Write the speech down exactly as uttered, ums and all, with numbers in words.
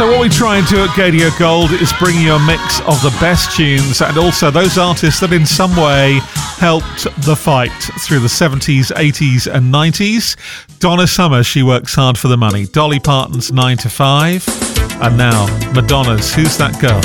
So what we try and do at Radio Gold is bring you a mix of the best tunes and also those artists that in some way helped the fight through the seventies, eighties and nineties. Donna Summer, She Works Hard for the Money. Dolly Parton's nine to five. And now, Madonna's Who's That Girl?